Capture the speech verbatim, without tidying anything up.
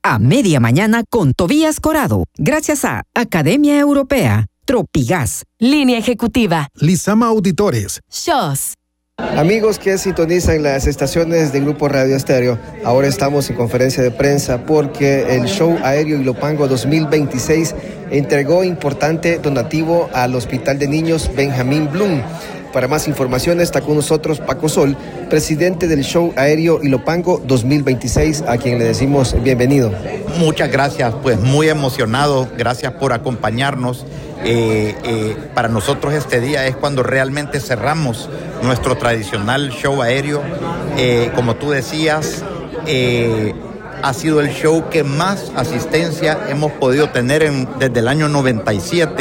a media mañana con Tobías Corado, gracias a Academia Europea, Tropigas, Línea Ejecutiva, Lizama Auditores, Shows. Amigos que sintonizan las estaciones de Grupo Radio Estéreo, ahora estamos en conferencia de prensa porque el Show Aéreo Ilopango dos mil veintiséis entregó importante donativo al Hospital de Niños Benjamín Bloom. Para más información está con nosotros Paco Sol, presidente del Show Aéreo Ilopango dos mil veintiséis, a quien le decimos bienvenido. Muchas gracias, pues muy emocionado, gracias por acompañarnos. Eh, eh, para nosotros este día es cuando realmente cerramos nuestro tradicional show aéreo. Eh, como tú decías, eh, ha sido el show que más asistencia hemos podido tener en, desde el año noventa y siete.